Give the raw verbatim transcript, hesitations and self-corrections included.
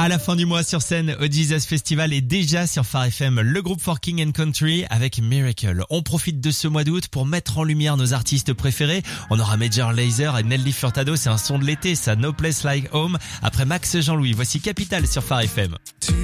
À la fin du mois sur scène au Jesus Festival et déjà sur Phare F M, le groupe For King and Country avec Miracle. On profite de ce mois d'août pour mettre en lumière nos artistes préférés. On aura Major Lazer et Nelly Furtado, c'est un son de l'été, ça No Place Like Home. Après Max Jean-Louis, voici Capital sur Phare F M.